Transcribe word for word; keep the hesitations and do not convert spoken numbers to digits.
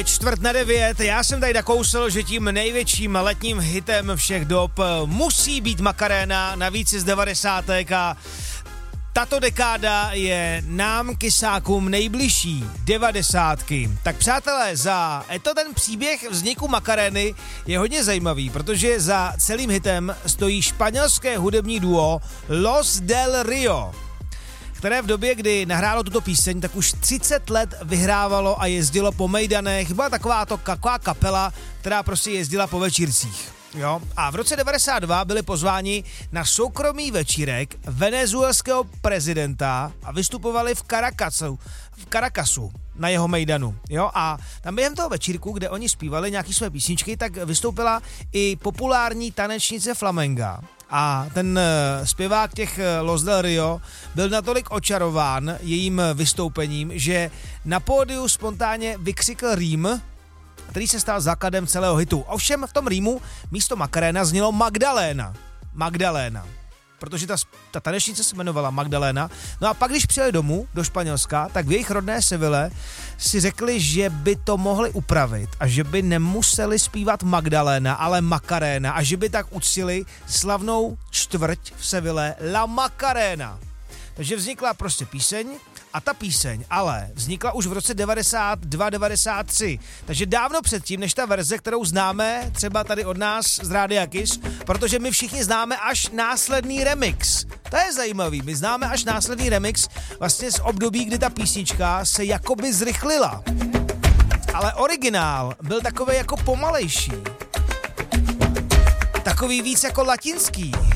Čtvrt na devět, já jsem tady nakousl, že tím největším letním hitem všech dob musí být Macarena, navíc z devadesátek a tato dekáda je nám kysákům nejbližší, devadesátky. Tak přátelé, za to ten příběh vzniku Macareny je hodně zajímavý, protože za celým hitem stojí španělské hudební duo Los del Rio, které v době, kdy nahrálo tuto píseň, tak už třicet let vyhrávalo a jezdilo po mejdanech. Byla taková to taková kapela, která prostě jezdila po večírcích. Jo? A v roce devadesát dva byli pozváni na soukromý večírek venezuelského prezidenta a vystupovali v Caracasu, v Caracasu na jeho mejdanu. Jo? A tam během toho večírku, kde oni zpívali nějaký své písničky, tak vystoupila i populární tanečnice flamenga. A ten zpěvák těch Los del Rio byl natolik očarován jejím vystoupením, že na pódiu spontánně vykřikl rým, který se stal základem celého hitu. Ovšem v tom rýmu místo Macarena znělo Magdaléna. Magdaléna. Protože ta, ta tanečnice se jmenovala Magdaléna. No a pak, když přijeli domů do Španělska, tak v jejich rodné Seville si řekli, že by to mohli upravit a že by nemuseli zpívat Magdaléna, ale Macarena a že by tak uctili slavnou čtvrť v Seville La Macarena. Takže vznikla prostě píseň, a ta píseň ale vznikla už v roce devadesát dva devadesát tři, takže dávno předtím, než ta verze, kterou známe třeba tady od nás z Rádia Kiss, protože my všichni známe až následný remix. To je zajímavý, my známe až následný remix vlastně z období, kdy ta písnička se jakoby zrychlila. Ale originál byl takovej jako pomalejší. Takový víc jako latinský.